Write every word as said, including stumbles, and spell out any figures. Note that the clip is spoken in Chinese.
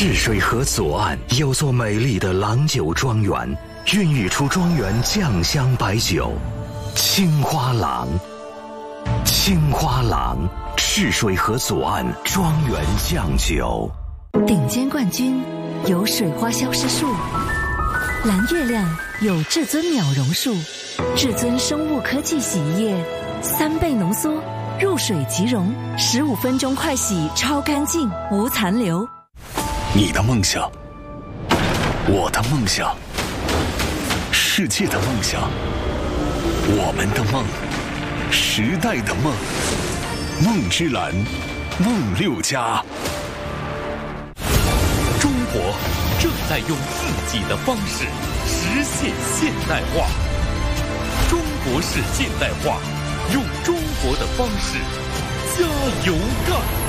赤水河左岸有座美丽的郎酒庄园，孕育出庄园酱香白酒青花郎。青花郎，赤水河左岸庄园酱酒。 顶尖冠军有水花消失术，蓝月亮有至尊鸟绒术，至尊生物科技洗衣液，三倍浓缩，入水即溶，十五分钟快洗，超干净，无残留。 你的梦想，我的梦想，世界的梦想，我们的梦，时代的梦，梦之蓝，梦六家。 中国正在用自己的方式实现现代化，中国式现代化，用中国的方式加油干！